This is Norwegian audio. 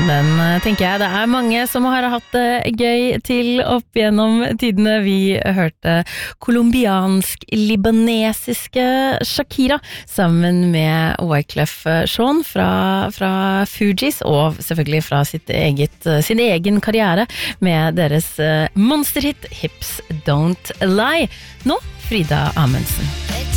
Den tenker jeg det mange som har hatt det gøy til opp gjennom tidene. Vi hørte kolumbiansk-libanesiske Shakira sammen med Wyclef Jean fra Fugees, og selvfølgelig fra sin egen karriere med deres monsterhit Hips Don't Lie. Nå Frida Amundsen.